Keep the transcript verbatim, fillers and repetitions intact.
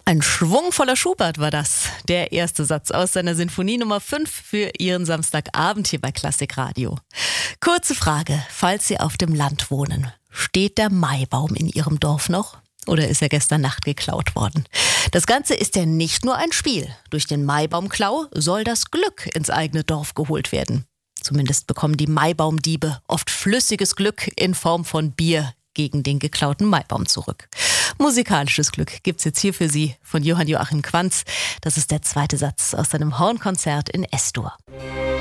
Ein schwungvoller Schubert war das. Der erste Satz aus seiner Sinfonie Nummer fünf für Ihren Samstagabend hier bei Klassikradio. Kurze Frage, falls Sie auf dem Land wohnen. Steht der Maibaum in Ihrem Dorf noch? Oder ist er gestern Nacht geklaut worden? Das Ganze ist ja nicht nur ein Spiel. Durch den Maibaumklau soll das Glück ins eigene Dorf geholt werden. Zumindest bekommen die Maibaumdiebe oft flüssiges Glück in Form von Bier gegen den geklauten Maibaum zurück. Musikalisches Glück gibt's jetzt hier für Sie von Johann Joachim Quanz. Das ist der zweite Satz aus seinem Hornkonzert in Es-Dur.